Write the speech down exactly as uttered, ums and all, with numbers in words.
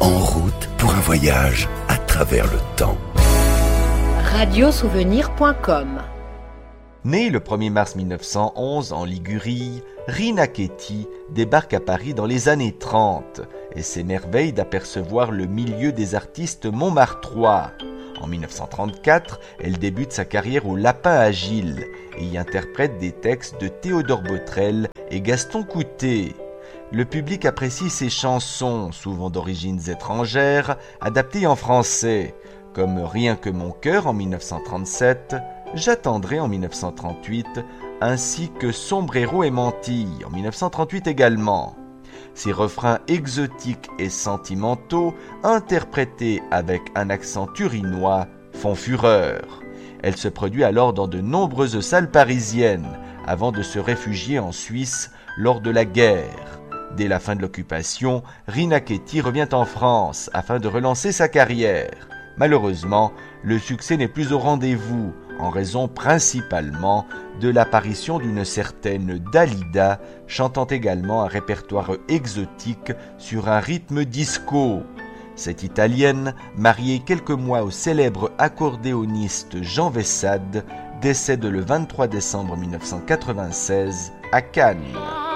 En route pour un voyage à travers le temps. radiosouvenir point com. Née le premier mars mille neuf cent onze en Ligurie, Rina Chetty débarque à Paris dans les années trente et s'émerveille d'apercevoir le milieu des artistes montmartrois. En mille neuf cent trente-quatre, elle débute sa carrière au Lapin Agile et y interprète des textes de Théodore Botrel et Gaston Coutet. Le public apprécie ses chansons, souvent d'origines étrangères, adaptées en français, comme Rien que mon cœur en mille neuf cent trente-sept, J'attendrai en mille neuf cent trente-huit, ainsi que Sombrero et Mantille en mille neuf cent trente-huit également. Ces refrains exotiques et sentimentaux, interprétés avec un accent turinois, font fureur. Elle se produit alors dans de nombreuses salles parisiennes, avant de se réfugier en Suisse lors de la guerre. Dès la fin de l'occupation, Rina Chetty revient en France afin de relancer sa carrière. Malheureusement, le succès n'est plus au rendez-vous, en raison principalement de l'apparition d'une certaine Dalida, chantant également un répertoire exotique sur un rythme disco. Cette Italienne, mariée quelques mois au célèbre accordéoniste Jean Vessade, décède le vingt-trois décembre mille neuf cent quatre-vingt-seize à Cannes.